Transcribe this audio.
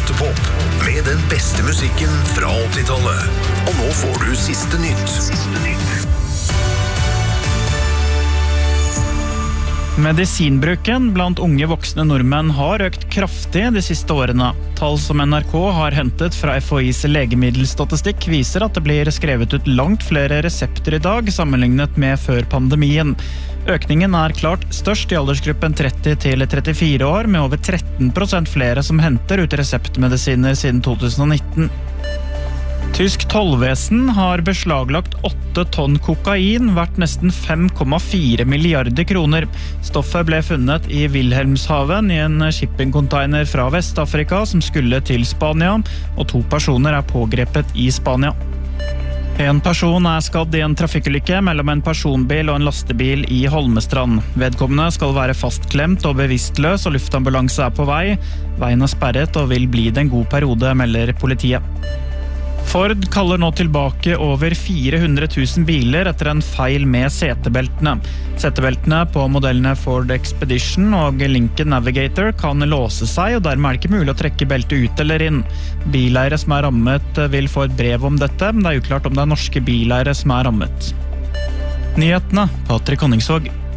Autopop med den beste musikken fra 80-tallet. Og nå får du siste nytt. Medisinbruken blant unge voksne nordmenn har økt kraftig de siste årene. Tall som NRK har hentet fra FHIs legemiddelstatistikk viser at det blir skrevet ut langt flere resepter i dag sammenlignet med før pandemien. Økningen er klart størst i aldersgruppen 30 til 34 år, med over 13% flere som henter ut reseptmedisiner siden 2019. Tysk tollvesen har beslaglagt 8 tonn kokain, verdt nesten 5,4 milliarder kroner. Stoffet ble funnet i Wilhelmshaven i en shippingcontainer fra Vestafrika som skulle til Spania, og 2 personer er pågrepet i Spania. En person er skadd i en trafikkulykke mellom en personbil og en lastebil i Holmestrand. Vedkommende skal være fastklemt og bevisstløs, og luftambulanse er på vei. Veien er sperret og vil bli det en god periode, melder politiet. Ford kaller nå tilbake over 400 000 biler etter en feil med setebeltene. Setebeltene på modellene Ford Expedition og Lincoln Navigator kan låse seg, og dermed er det ikke mulig å trekke beltet ut eller inn. Bileiere som er rammet vil få et brev om dette, men det er uklart om det er norske bileiere som er rammet. Nyhetene, Patrik Honningsvåg.